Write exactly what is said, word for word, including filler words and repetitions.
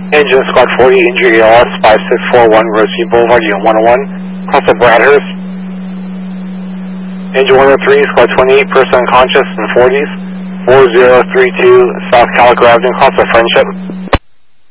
Engine Squad forty, injury A L S five six four one, Rosie Boulevard, unit one oh one, cross at Bradhurst. Engine one oh three, Squad twenty-eight, person unconscious in forties, four zero three two, South Calico Avenue, cross at Friendship.